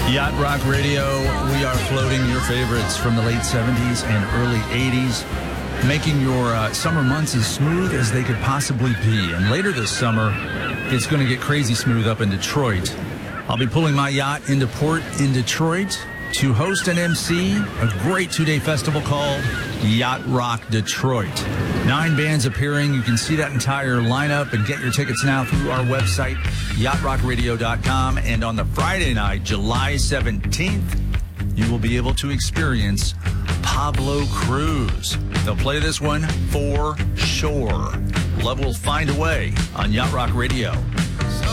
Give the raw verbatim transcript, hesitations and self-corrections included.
Yacht Rock Radio, we are floating your favorites from the late seventies and early eighties, making your uh, summer months as smooth as they could possibly be. And later this summer, it's going to get crazy smooth up in Detroit. I'll be pulling my yacht into port in Detroit to host and M C a great two-day festival called Yacht Rock Detroit. Nine bands appearing. You can see that entire lineup and get your tickets now through our website, yacht rock radio dot com. And on the Friday night, July seventeenth, you will be able to experience Pablo Cruise. They'll play this one for sure. Love will find a way on Yacht Rock Radio.